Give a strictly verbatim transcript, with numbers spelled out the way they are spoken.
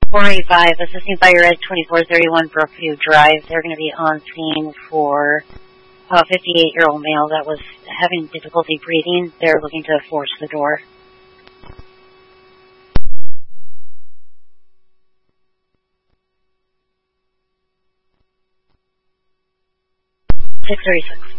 four eighty-five, assisting Fire Red twenty-four thirty-one Brookview Drive. They're going to be on scene for a fifty-eight-year-old male that was having difficulty breathing. They're looking to force the door. six thirty-six.